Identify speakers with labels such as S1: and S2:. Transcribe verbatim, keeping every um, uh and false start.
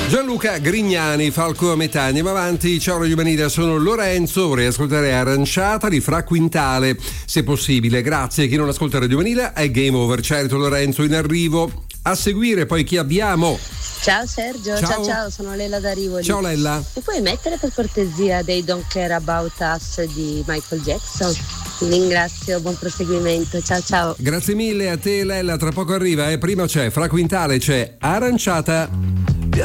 S1: Gianluca Grignani, Falco a metà. Andiamo avanti. Ciao Radio Umanità, sono Lorenzo. Vorrei ascoltare Aranciata di Fra Quintale, se possibile. Grazie. Chi non ascolta Radio Umanità è game over. Certo, Lorenzo, in arrivo. A seguire poi chi abbiamo?
S2: Ciao Sergio, ciao ciao, ciao sono Lella da Rivoli.
S1: Ciao Lella.
S2: Mi puoi mettere per cortesia dei Don't Care About Us di Michael Jackson? Ti ringrazio, buon proseguimento, ciao ciao.
S1: Grazie mille a te Lella, tra poco arriva, eh. Prima c'è Fra Quintale, c'è Aranciata.